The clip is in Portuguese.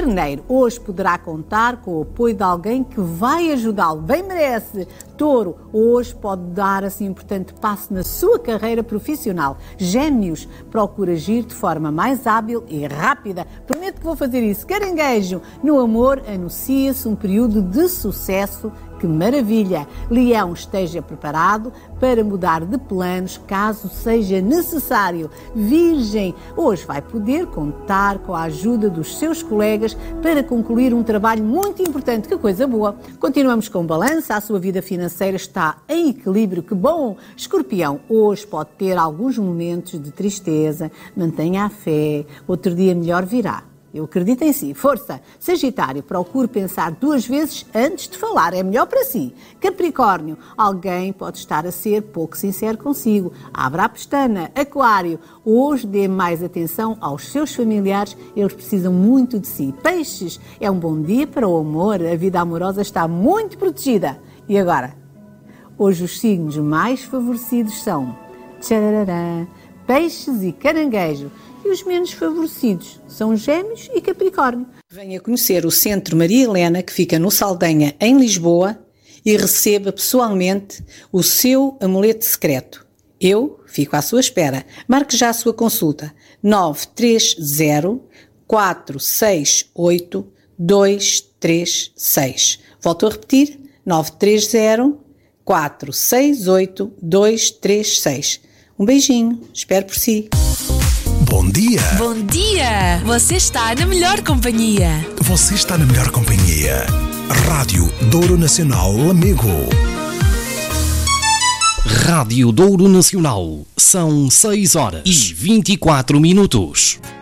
Carneiro, hoje poderá contar com o apoio de alguém que vai ajudá-lo, bem merece. Touro, hoje pode dar assim um importante passo na sua carreira profissional. Gêmeos, procura agir de forma mais hábil e rápida. Prometo que vou fazer isso. Caranguejo, no amor anuncia-se um período de sucesso. Que maravilha! Leão, esteja preparado para mudar de planos caso seja necessário. Virgem, hoje vai poder contar com a ajuda dos seus colegas para concluir um trabalho muito importante. Que coisa boa! Continuamos com balança. A sua vida financeira está em equilíbrio. Que bom! Escorpião, hoje pode ter alguns momentos de tristeza. Mantenha a fé. Outro dia melhor virá. Eu acredito em si. Força! Sagitário, procure pensar 2 vezes antes de falar. É melhor para si. Capricórnio, alguém pode estar a ser pouco sincero consigo. Abra a pestana. Aquário, hoje dê mais atenção aos seus familiares. Eles precisam muito de si. Peixes, é um bom dia para o amor. A vida amorosa está muito protegida. E agora? Hoje os signos mais favorecidos são tcharará, Peixes e Caranguejo. E os menos favorecidos são Gêmeos e Capricórnio. Venha conhecer o Centro Maria Helena, que fica no Saldanha, em Lisboa, e receba pessoalmente o seu amuleto secreto. Eu fico à sua espera. Marque já a sua consulta. 930 468 236. Volto a repetir. 930 468 236. Um beijinho. Espero por si. Bom dia! Bom dia! Você está na melhor companhia. Você está na melhor companhia. Rádio Douro Nacional Lamego. Rádio Douro Nacional. São 6 horas e 24 minutos.